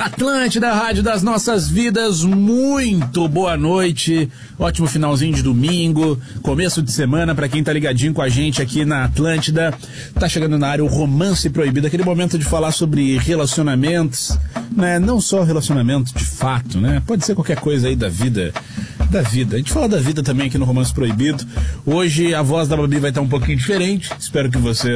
Atlântida, rádio das nossas vidas, muito boa noite, ótimo finalzinho de domingo, começo de semana pra quem tá ligadinho com a gente aqui na Atlântida. Tá chegando na área o Romance Proibido, aquele momento de falar sobre relacionamentos, né? Não só relacionamento de fato, né? Pode ser qualquer coisa aí da vida. A gente fala da vida também aqui no Romance Proibido. Hoje a voz da Babi vai estar um pouquinho diferente, espero que você